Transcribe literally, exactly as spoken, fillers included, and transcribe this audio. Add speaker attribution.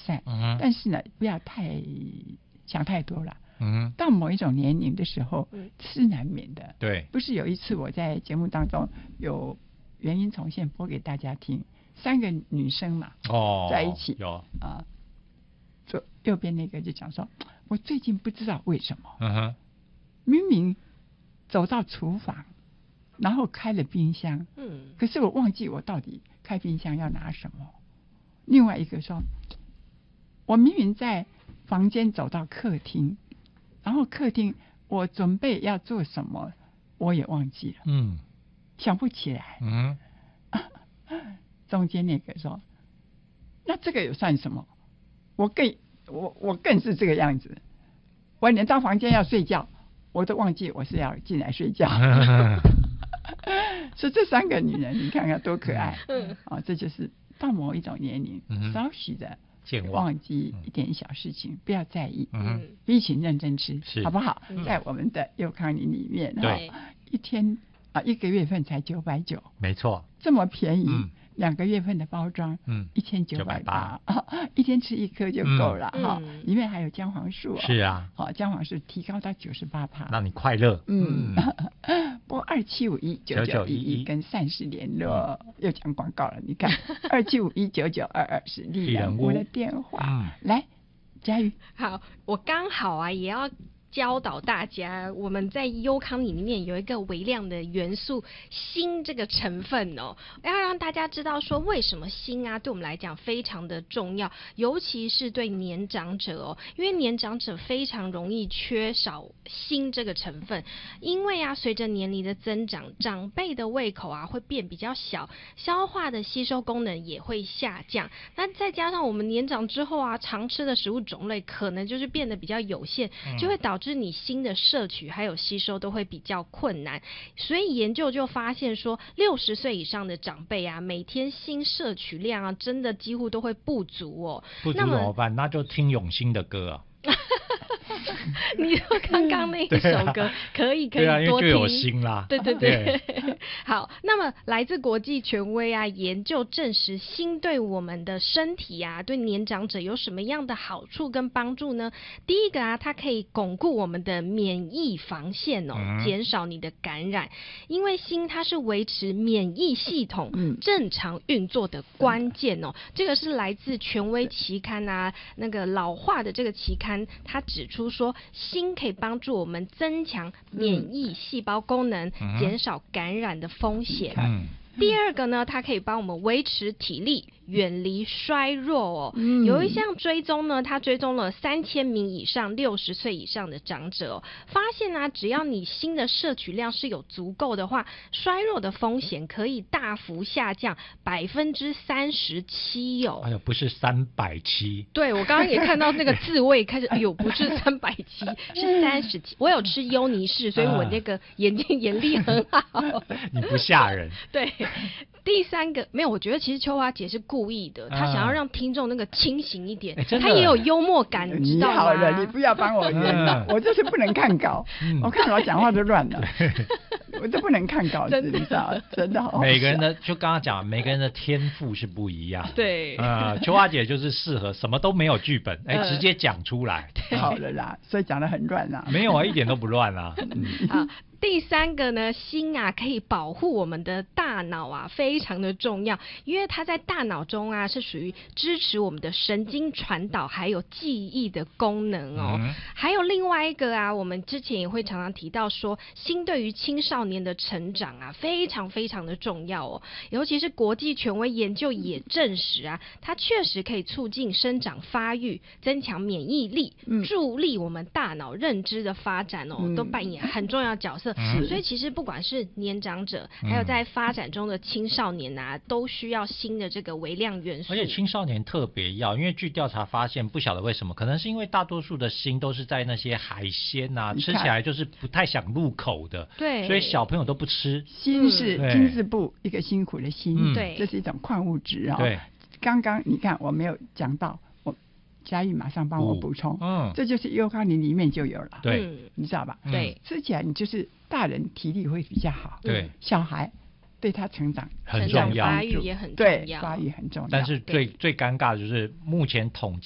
Speaker 1: 善，
Speaker 2: 嗯，
Speaker 1: 但是呢，不要太想太多了。
Speaker 2: 嗯，
Speaker 1: 到某一种年龄的时候，
Speaker 3: 嗯，
Speaker 1: 是难免的。
Speaker 2: 对，
Speaker 1: 不是有一次我在节目当中有原音重现播给大家听，三个女生嘛，
Speaker 2: 哦，
Speaker 1: 在一起
Speaker 2: 有
Speaker 1: 啊，左右边那个就讲说，我最近不知道为什么，
Speaker 2: 嗯哼，
Speaker 1: 明明走到厨房，然后开了冰箱，
Speaker 3: 嗯，
Speaker 1: 可是我忘记我到底开冰箱要拿什么。另外一个说，我明明在房间走到客厅，然后客厅我准备要做什么，我也忘记了，
Speaker 2: 嗯
Speaker 1: 想不起来。
Speaker 2: 嗯，
Speaker 1: 中间那个说，那这个有算什么？我更我我更是这个样子，我连到房间要睡觉，我都忘记我是要进来睡觉。所以这三个女人，你看看多可爱。
Speaker 3: 嗯，
Speaker 1: 啊，这就是到某一种年龄，
Speaker 2: 嗯
Speaker 1: 稍许的
Speaker 2: 健忘
Speaker 1: 忘记一点小事情，不要在意，
Speaker 2: 嗯
Speaker 1: 一起认真吃，
Speaker 2: 是
Speaker 1: 好不好？
Speaker 3: 嗯
Speaker 1: 在我们的幼康林里面，
Speaker 2: 对
Speaker 1: 哈，一天啊一个月份才九百九，
Speaker 2: 没错，
Speaker 1: 这么便宜。
Speaker 2: 嗯
Speaker 1: 两个月份的包装，
Speaker 2: 嗯
Speaker 1: 一千九百八，一天吃一颗就够了哈、
Speaker 3: 嗯。
Speaker 1: 里面还有姜黄素、哦，
Speaker 2: 是啊，
Speaker 1: 好、姜黄素提高到九十八帕，
Speaker 2: 让你快乐。
Speaker 1: 嗯，拨二七五一九九一一跟善事联络，
Speaker 2: 嗯、
Speaker 1: 又讲广告了，你看二七五一九九二二是丽人屋的电话，
Speaker 2: 嗯、
Speaker 1: 来，佳玉，
Speaker 3: 好，我刚好啊也要教导大家，我们在优康里面有一个微量的元素锌这个成分哦，要让大家知道说为什么锌啊对我们来讲非常的重要，尤其是对年长者哦，因为年长者非常容易缺少锌这个成分，因为啊随着年龄的增长，长辈的胃口啊会变比较小，消化的吸收功能也会下降，那再加上我们年长之后啊，常吃的食物种类可能就是变得比较有限，
Speaker 2: 嗯、
Speaker 3: 就会导致你锌的摄取还有吸收都会比较困难，所以研究就发现说，六十岁以上的长辈啊，每天锌摄取量啊，真的几乎都会不足哦。
Speaker 2: 不足怎么办？那就听永兴的歌啊。
Speaker 3: 你说刚刚那一首歌，啊、可以可以多听，
Speaker 2: 对啊，因为就有锌啦。
Speaker 3: 对对对。对好，那么来自国际权威啊研究证实，锌对我们的身体啊，对年长者有什么样的好处跟帮助呢？第一个啊，它可以巩固我们的免疫防线哦，嗯、减少你的感染。因为锌它是维持免疫系统正常运作的关键哦。嗯、这个是来自权威期刊啊，那个老化的这个期刊，它指出说，锌可以帮助我们增强免疫细胞功能，嗯、减少感染的风险。嗯、第二个呢，它可以帮我们维持体力，远离衰弱哦。嗯、有一项追踪呢，它追踪了三千名以上六十岁以上的长者哦，发现啊，只要你锌的摄取量是有足够的话，衰弱的风险可以大幅下降百分之三十七哦。
Speaker 2: 哎呦，不是三百七。
Speaker 3: 对，我刚刚也看到那个字，我也开始，哎呦，不是三百七，是三十七。我有吃优尼氏，所以我那个眼睛眼力很好。
Speaker 2: 你不吓人。
Speaker 3: 对。第三个没有，我觉得其实秋花姐是故意的，她、啊、想要让听众那个清醒一点，她、欸、也有幽默感，你知道吗？
Speaker 1: 你好了，你不要帮我圆了，嗯、我就是不能看稿，嗯、我看稿讲话都乱了，我都不能看稿子，你知道，真的好。
Speaker 2: 每个人的就刚刚讲，每个人的天赋是不一样。
Speaker 3: 对，
Speaker 2: 呃，秋花姐就是适合什么都没有剧本，哎、欸，直接讲出来。
Speaker 1: 好了啦，所以讲得很乱啦。
Speaker 2: 没有啊，一点都不乱啊。
Speaker 3: 嗯、好。第三个呢，锌啊可以保护我们的大脑啊，非常的重要，因为它在大脑中啊是属于支持我们的神经传导还有记忆的功能哦。嗯、还有另外一个啊，我们之前也会常常提到说，锌对于青少年的成长啊非常非常的重要哦，尤其是国际权威研究也证实啊，它确实可以促进生长发育，增强免疫力，嗯、助力我们大脑认知的发展哦，嗯、都扮演很重要的角色。所以其实不管是年长者，还有在发展中的青少年啊，都需要锌的这个微量元素。
Speaker 2: 而且青少年特别要，因为据调查发现，不晓得为什么，可能是因为大多数的锌都是在那些海鲜啊，吃起来就是不太想入口的，
Speaker 3: 对，
Speaker 2: 所以小朋友都不吃。
Speaker 1: 锌是金字部一个辛苦的辛，
Speaker 3: 对，
Speaker 1: 这是一种矿物质哦。
Speaker 2: 对，
Speaker 1: 刚刚你看我没有讲到。佳玉马上帮我补充，嗯，这就是优康林里面就有了，
Speaker 2: 对，
Speaker 1: 你知道吧？
Speaker 3: 对，
Speaker 1: 吃起来你就是大人体力会比较好，
Speaker 2: 对，
Speaker 1: 小孩对他成长
Speaker 2: 很重要，
Speaker 3: 发育也很重要，
Speaker 1: 对，发育很重要。
Speaker 2: 但是最最尴尬的就是目前统计。